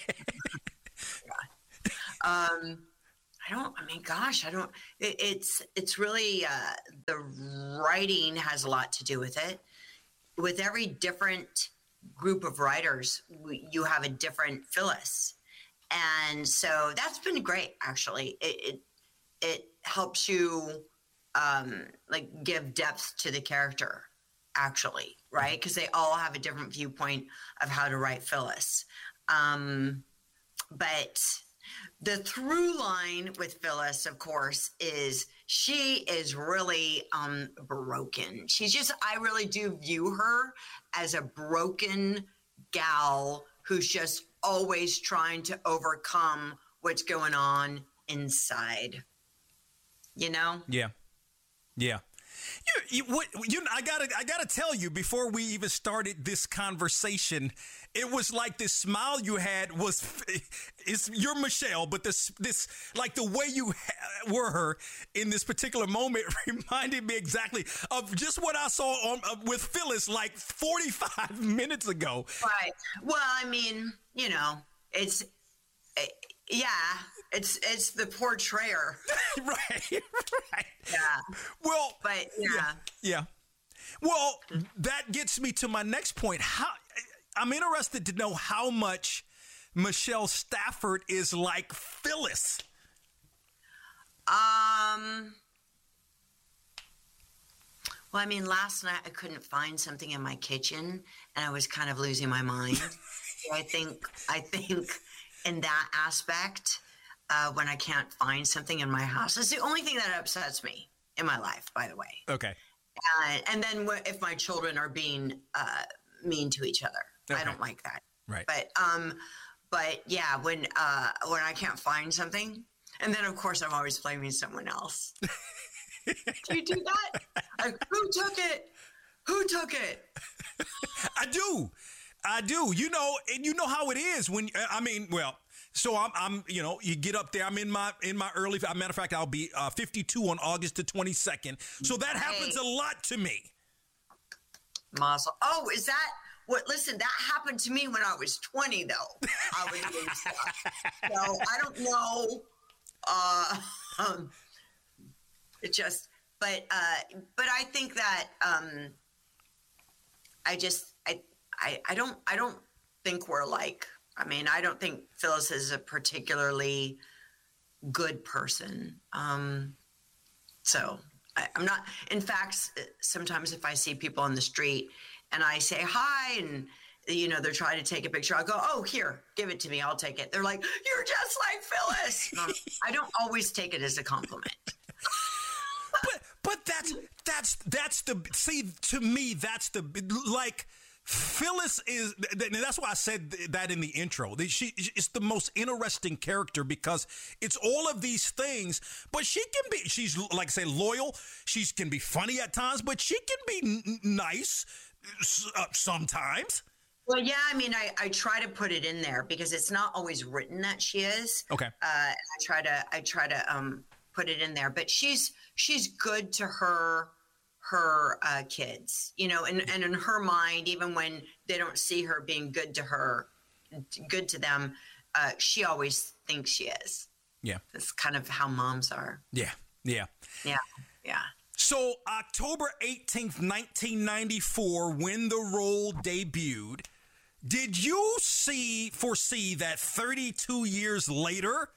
um, I don't, I mean, gosh, I don't, it, it's, it's really, uh, the writing has a lot to do with it. With every different group of writers, we, you have a different Phyllis. And so that's been great, actually. It, it, it helps you, um, like give depth to the character. Actually, right? Because they all have a different viewpoint of how to write Phyllis. Um, but the through line with Phyllis, of course, is she is really um, broken. She's just, I really do view her as a broken gal who's just always trying to overcome what's going on inside. You know? Yeah. Yeah. You, you, what, you, I gotta, I gotta tell you. Before we even started this conversation, it was like this smile you had was, it's you're Michelle, but this, this, like the way you ha- were her in this particular moment reminded me exactly of just what I saw on uh, with Phyllis like forty-five minutes ago. Right. Well, I mean, you know, it's, it, yeah. It's it's the portrayer. right, right. Yeah. Well, but yeah. yeah. Yeah. Well, that gets me to my next point. How I'm interested to know how much Michelle Stafford is like Phyllis. Um. Well, I mean, last night I couldn't find something in my kitchen, and I was kind of losing my mind. So I think I think in that aspect. Uh, when I can't find something in my house. It's the only thing that upsets me in my life, by the way. Okay. Uh, and then w- if my children are being uh, mean to each other, okay. I don't like that. Right. But um, but yeah, when uh, when I can't find something, and then of course I'm always blaming someone else. Do you do that? Like, who took it? Who took it? I do. I do. You know, and you know how it is when I mean, well. So I'm, I'm, you know, you get up there. I'm in my, in my early. As a matter of fact, I'll be uh, fifty-two on August the twenty-second. So that happens a lot to me. Muscle. Oh, is that what? Listen, that happened to me when I was twenty, though. I was doing stuff. So I don't know. Uh, um, it just, but, uh, but I think that um, I just, I, I, I don't, I don't think we're like. I mean, I don't think Phyllis is a particularly good person. Um, so I, I'm not, in fact, sometimes if I see people on the street and I say hi and, you know, they're trying to take a picture, I'll go, oh, here, give it to me. I'll take it. They're like, you're just like Phyllis. Um, I don't always take it as a compliment. but, but that's, that's, that's the, see, to me, that's the, like, Phyllis is, that's why I said that in the intro. She is the most interesting character because it's all of these things, but she can be, she's like I say, loyal. She can be funny at times, but she can be n- nice uh, sometimes. Well, yeah, I mean, I, I try to put it in there because it's not always written that she is. Okay. Uh, I try to, I try to um, put it in there, but she's, she's good to her her uh, kids, you know, and, and in her mind, even when they don't see her being good to her, good to them, uh, she always thinks she is. Yeah. That's kind of how moms are. Yeah. Yeah. Yeah. Yeah. So October eighteenth, nineteen ninety-four, when the role debuted, did you see, foresee that thirty-two years later,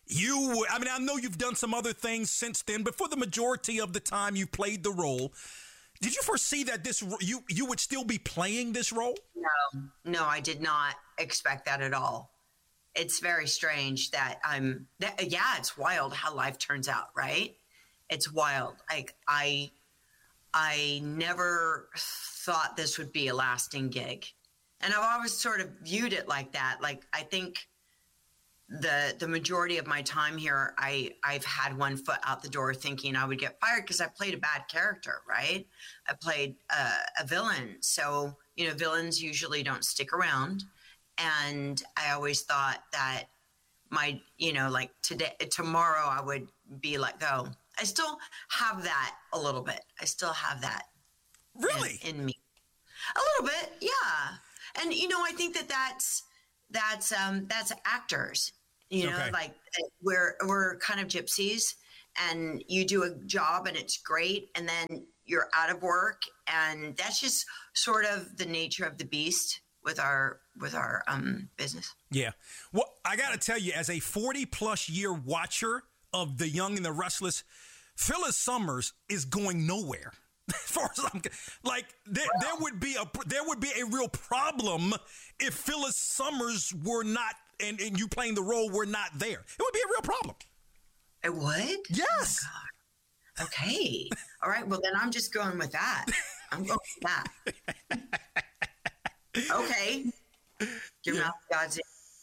you, I mean, I know you've done some other things since then, but for the majority of the time you played the role, did you foresee that this you you would still be playing this role? No, no, I did not expect that at all. It's very strange that I'm, that, yeah, it's wild how life turns out, right? It's wild. Like I, I never thought this would be a lasting gig. And I've always sort of viewed it like that. Like, I think the the majority of my time here, I, I've had one foot out the door thinking I would get fired because I played a bad character, right? I played uh, a villain. So, you know, villains usually don't stick around. And I always thought that my, you know, like today, tomorrow I would be let go. I still have that a little bit. I still have that. Really? In, in me. A little bit, yeah. And, you know, I think that that's, that's, um, that's actors, you know, Okay. like we're, we're kind of gypsies, and you do a job and it's great. And then you're out of work, and that's just sort of the nature of the beast with our, with our, um, business. Yeah. Well, I got to tell you, as a forty plus year watcher of The Young and the Restless, Phyllis Summers is going nowhere. As far as I'm like, there, there would be a there would be a real problem if Phyllis Summers were not, and, and you playing the role were not there. It would be a real problem. It would? Yes. Oh, okay. All right. Well, then I'm just going with that. I'm going with that. Okay. Your mouth, God's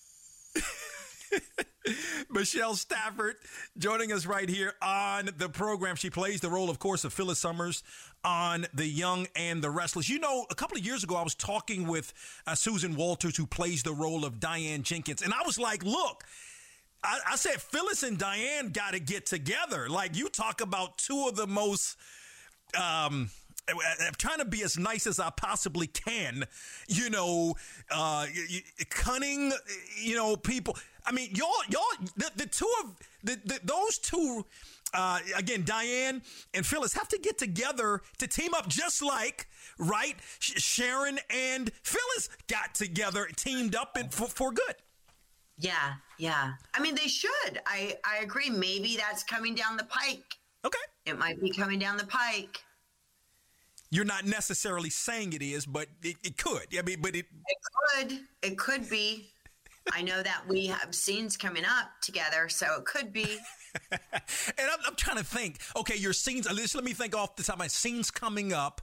Michelle Stafford joining us right here on the program. She plays the role, of course, of Phyllis Summers on The Young and the Restless. You know, a couple of years ago, I was talking with uh, Susan Walters, who plays the role of Diane Jenkins. And I was like, look, I, I said, Phyllis and Diane got to get together. Like, you talk about two of the most... Um, I'm trying to be as nice as I possibly can, you know, uh, cunning, you know, people. I mean, y'all, y'all, the, the two of the, the those two, uh, again, Diane and Phyllis have to get together to team up, just like, right? Sharon and Phyllis got together, teamed up and for, for good. Yeah, yeah. I mean, they should. I, I agree. Maybe that's coming down the pike. Okay. It might be coming down the pike. You're not necessarily saying it is, but it, it could. I mean, but it... It could. It could be. I know that we have scenes coming up together, so it could be. And I'm, I'm trying to think. Okay, your scenes... Just let me think off the top of my scenes coming up.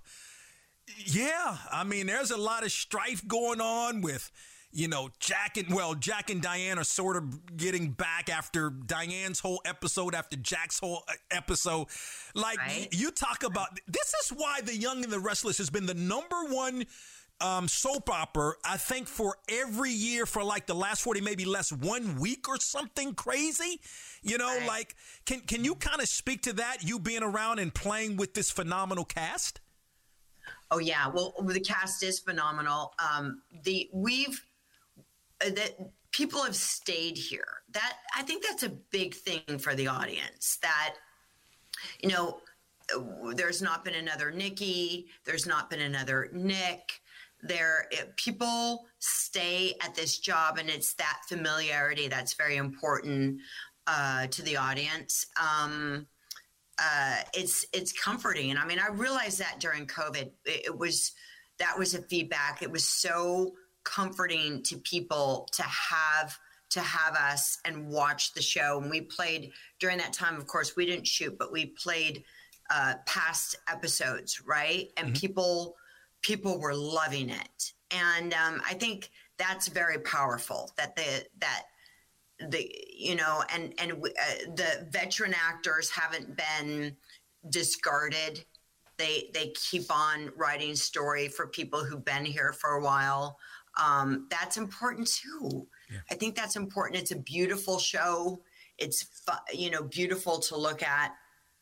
Yeah, I mean, there's a lot of strife going on with... You know, Jack and, well, Jack and Diane are sort of getting back after Diane's whole episode, after Jack's whole episode. Like, right. You talk about, this is why The Young and the Restless has been the number one um, soap opera, I think, for every year for like the last forty, maybe less, one week or something crazy. You know, right. like, can, can you kind of speak to that, you being around and playing with this phenomenal cast? Oh, yeah. Well, the cast is phenomenal. Um, the, we've, that people have stayed here. That I think that's a big thing for the audience, that, you know, there's not been another Nikki, there's not been another Nick. There, it, people stay at this job, and it's that familiarity that's very important uh, to the audience. Um, uh, it's it's comforting, and I mean, I realized that during COVID, it, it was that was a feedback. It was so comforting to people to have to have us and watch the show. And we played during that time, of course, we didn't shoot, but we played uh, past episodes, right? And mm-hmm. people people were loving it. And um, I think that's very powerful, that the that the you know and and uh, the veteran actors haven't been discarded. They they keep on writing story for people who've been here for a while. Um, that's important too. Yeah. I think that's important. It's a beautiful show. It's, fu- you know, beautiful to look at.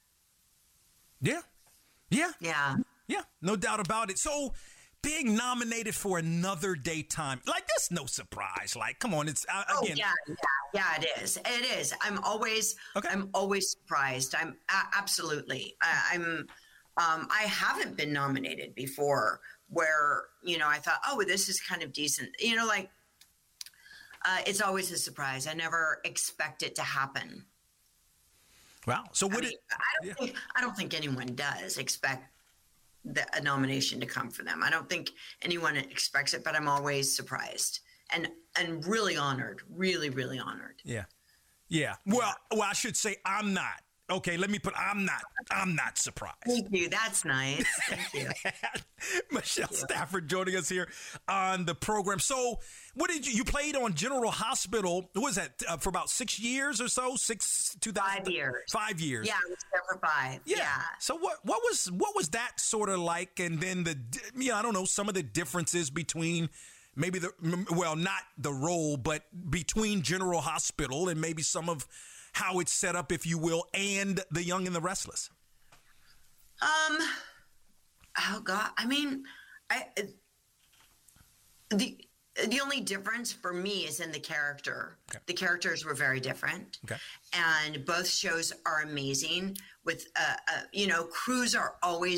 Yeah. Yeah. Yeah. Yeah. No doubt about it. So being nominated for another daytime, like, that's no surprise. Like, come on. It's uh, again. Oh, yeah, yeah. Yeah, it is. It is. I'm always, okay. I'm always surprised. I'm uh, absolutely, I, I'm, um, I haven't been nominated before, where, you know, I thought, oh, this is kind of decent. You know, like, Uh, it's always a surprise. I never expect it to happen. Wow. So what? I, mean, it, I don't yeah. think I don't think anyone does expect the, a nomination to come for them. I don't think anyone expects it, but I'm always surprised and and really honored. Really, really honored. Yeah. Yeah. Well, well, I should say I'm not. Okay, let me put. I'm not. I'm not surprised. Thank you. That's nice. Thank you. Michelle Stafford joining us here on the program. So, what did you? You played on General Hospital. What was that uh, for about six years or so? Six, two thousand. Five years. Five years. Yeah, I was there for five. Yeah. yeah. So what? What was? What was that sort of like? And then the, you know, I don't know, some of the differences between. Maybe the well, not the role, but between General Hospital and maybe some of how it's set up, if you will, and The Young and the Restless. Um. Oh God. I mean, I the the only difference for me is in the character. Okay. The characters were very different. Okay. And both shows are amazing. With uh, uh you know, crews are always